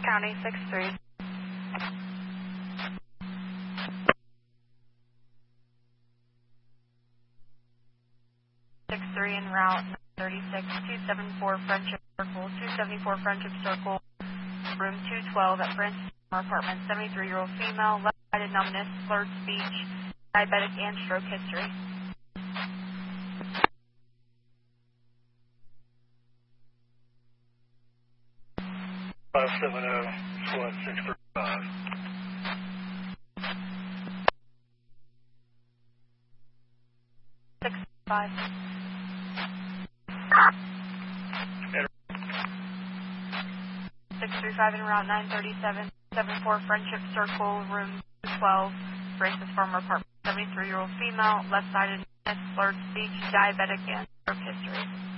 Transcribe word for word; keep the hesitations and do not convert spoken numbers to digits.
County, six three. six three en route, thirty-six, two seventy-four Friendship Circle, two seventy-four Friendship Circle, room two twelve at Francis apartment, seventy-three-year-old female, left-sided numbness, slurred speech, diabetic and stroke history. five seven zero, squad six five. six five. six three five en route, nine thirty-seven, seventy-four Friendship Circle, room two twelve, Francis Farmer apartment, seventy-three-year-old female, left-sided numbness, slurred speech, diabetic and stroke history.